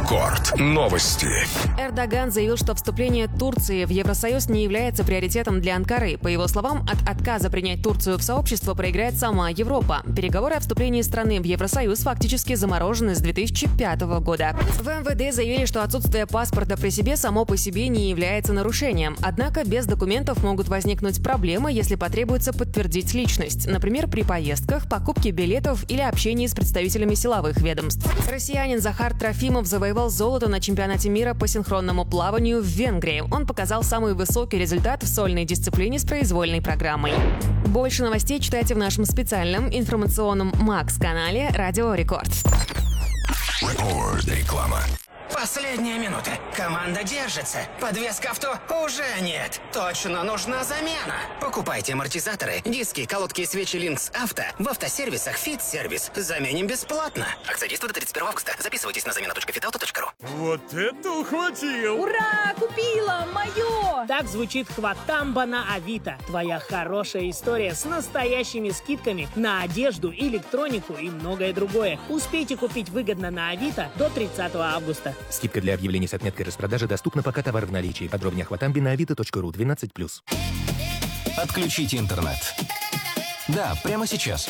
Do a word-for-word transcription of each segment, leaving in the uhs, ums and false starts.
Рекорд. Новости. Эрдоган заявил, что вступление Турции в Евросоюз не является приоритетом для Анкары. По его словам, от отказа принять Турцию в сообщество проиграет сама Европа. Переговоры о вступлении страны в Евросоюз фактически заморожены с две тысячи пятого года. В эм вэ дэ заявили, что отсутствие паспорта при себе само по себе не является нарушением. Однако без документов могут возникнуть проблемы, если потребуется подтвердить личность. Например, при поездках, покупке билетов или общении с представителями силовых ведомств. Россиянин Захар Трофимов завоевал золото на чемпионате мира по синхронному плаванию в Венгрии. Он показал самый высокий результат в сольной дисциплине с произвольной программой. Больше новостей читайте в нашем специальном информационном Макс-канале «Радио Рекорд». Рекорд. Реклама. Последняя минута. Команда держится. Подвеска авто уже нет. Точно нужна замена. Покупайте амортизаторы, диски, колодки, свечи Линкс Авто в автосервисах Fit Service. Заменим бесплатно. Акция действует до тридцать первого августа. Записывайтесь на замена точка фитауто точка ру. Вот это ухватил! Ура! Купила! Мое! Так звучит хватамба на Авито. Твоя хорошая история с настоящими скидками на одежду, электронику и многое другое. Успейте купить выгодно на Авито до тридцатого августа. Скидка для объявлений с отметкой распродажи доступна, пока товар в наличии. Подробнее о хватамбе на авито точка ру. двенадцать плюс. Отключите интернет. Да, прямо сейчас.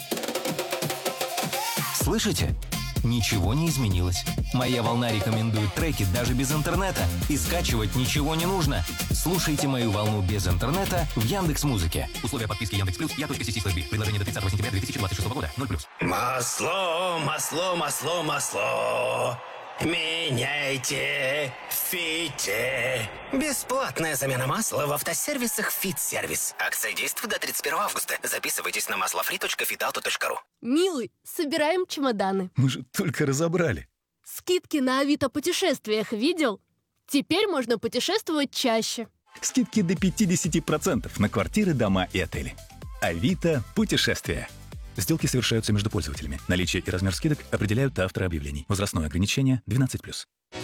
Слышите? Ничего не изменилось. Моя волна рекомендует треки даже без интернета. И скачивать ничего не нужно. Слушайте мою волну без интернета в Яндекс.Музыке. Условия подписки Яндекс.Плюс. Я.Си слэш би. Предложение до тридцатого сентября две тысячи двадцать шестого года. ноль плюс. Масло, масло, масло, масло. Меняйте в Фите. Бесплатная замена масла в автосервисах Fit Service. Акция действует до тридцать первого августа. Записывайтесь на маслофри точка фитауто точка ру. Милый, собираем чемоданы. Мы же только разобрали. Скидки на Авито путешествиях видел? Теперь можно путешествовать чаще. Скидки до пятьдесят процентов на квартиры, дома и отели. Авито путешествия. Сделки совершаются между пользователями. Наличие и размер скидок определяют авторы объявлений. Возрастное ограничение двенадцать плюс.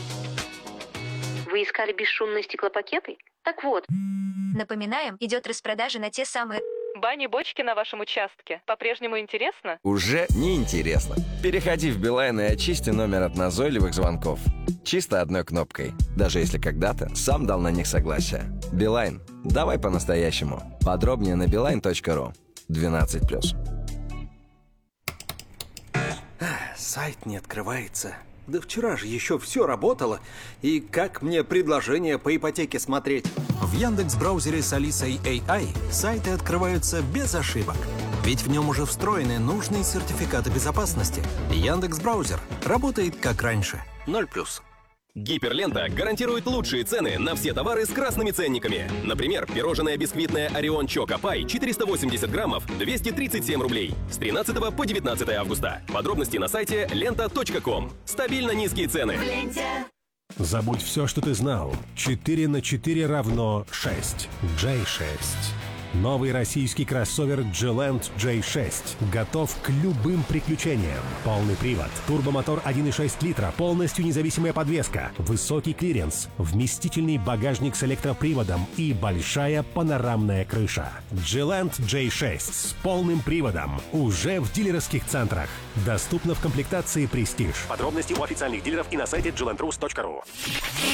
Вы искали бесшумные стеклопакеты? Так вот. Напоминаем, идет распродажа на те самые... Бани-бочки на вашем участке. По-прежнему интересно? Уже не интересно. Переходи в Билайн и очисти номер от назойливых звонков. Чисто одной кнопкой. Даже если когда-то сам дал на них согласие. Билайн. Давай по-настоящему. Подробнее на билайн точка ру. двенадцать плюс. Сайт не открывается. Да вчера же еще все работало. И как мне предложение по ипотеке смотреть? В Яндекс.Браузере с Алисой эй ай сайты открываются без ошибок. Ведь в нем уже встроены нужные сертификаты безопасности. Яндекс.Браузер работает как раньше. ноль плюс. Гиперлента гарантирует лучшие цены на все товары с красными ценниками. Например, пирожное бисквитное Орион Чоко Пай четыреста восемьдесят граммов двести тридцать семь рублей с тринадцатого по девятнадцатое августа. Подробности на сайте лента точка ком. Стабильно низкие цены. Забудь все, что ты знал. четыре на четыре равно шесть. джей шесть. Новый российский кроссовер G-Land джей шесть готов к любым приключениям. Полный привод, турбомотор один и шесть литра, полностью независимая подвеска, высокий клиренс, вместительный багажник с электроприводом и большая панорамная крыша. G-Land джей шесть с полным приводом уже в дилерских центрах. Доступно в комплектации Prestige. Подробности у официальных дилеров и на сайте джи ленд рус точка ру.